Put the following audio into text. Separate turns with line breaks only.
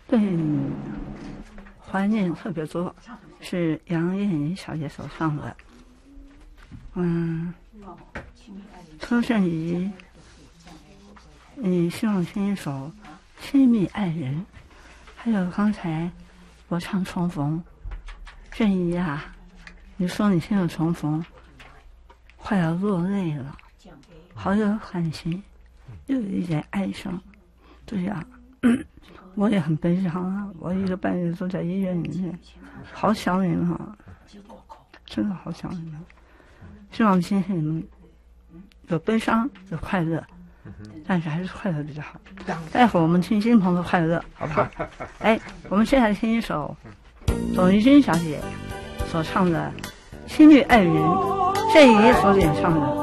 对怀念特别多，是杨艳怡小姐所唱的。车震仪，希望听一首《亲密爱人》，还有刚才我唱《重逢》，震仪啊，你说你听了《重逢》，快要落泪了，好有感情，又有一点哀伤。对呀，我也很悲伤啊，我1个半月都在医院里面，好想你们啊，真的好想你们。希望今天你们有悲伤有快乐，但是还是快乐比较好。待会儿我们听金鹏的快乐，好不好？我们现在听一首董玉君小姐所唱的《亲密爱人》，郑怡所演唱的。